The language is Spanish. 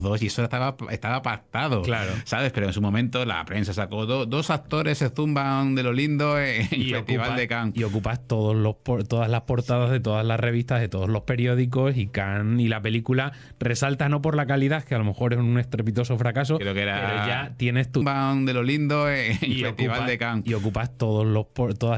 dos y eso estaba pactado, Claro. ¿sabes? Pero en su momento la prensa sacó dos actores se zumban de lo lindo en el Festival de Cannes. Y ocupas todas las portadas de todas las revistas, de todos los periódicos, y Cannes y la película resalta no por la calidad, que a lo mejor es un estrepitoso fracaso, Creo que era pero ya tienes tu... Zumban de lo lindo en el Y Festival de Cannes. ocupas todas